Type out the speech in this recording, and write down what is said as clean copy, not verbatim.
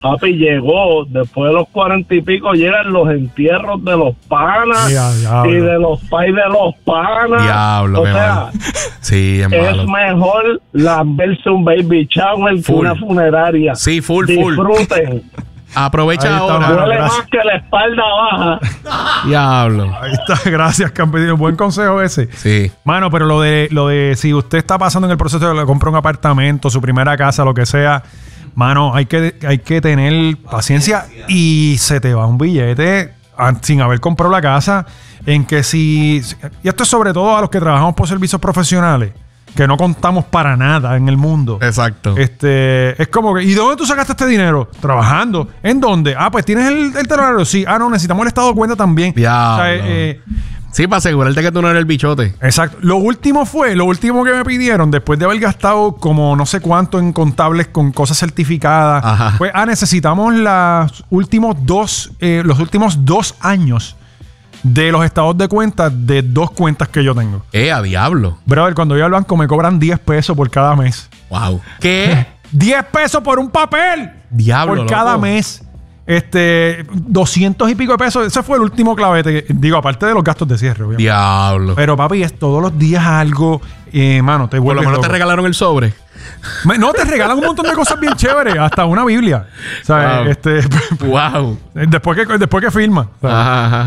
Papi, llegó, después de los 40 y pico, llegan los entierros de los panas y de los pais de los panas. Diablo, o sea, sí, es mejor verse un baby shower que una funeraria. Sí, full. Disfruten. Aprovecha ahora. Duele más que la espalda baja. Diablo. Ahí está, gracias, campeón. Buen consejo ese. Sí. Mano, pero lo de si usted está pasando en el proceso de comprar un apartamento, su primera casa, lo que sea, mano, hay que tener paciencia y se te va un billete sin haber comprado la casa. En que y esto es sobre todo a los que trabajamos por servicios profesionales, que no contamos para nada en el mundo. Exacto. Es como que, ¿y dónde tú sacaste este dinero? Trabajando. ¿En dónde? Ah, pues tienes el telario. Sí. Ah, no, necesitamos el estado de cuenta también. Diablo. O sea, sí, para asegurarte que tú no eres el bichote. Exacto. Lo último que me pidieron, después de haber gastado como no sé cuánto en contables con cosas certificadas, Ajá. pues necesitamos los últimos 2 años de los estados de cuenta de 2 cuentas que yo tengo. A diablo. Brother, cuando yo al banco me cobran 10 pesos por cada mes. Wow. ¿Qué? 10 pesos por un papel. Diablo, por cada loco. mes. 200 y pico de pesos. Ese fue el último clavete. Digo, aparte de los gastos de cierre, obviamente. Diablo. Pero, papi, es todos los días algo. Mano, te Por vuelves lo menos loco. te regalaron el sobre. No, te regalan un montón de cosas bien chéveres. Hasta una Biblia. ¿Sabes? Wow. Wow. Después que firma. ¿sabes? Ajá.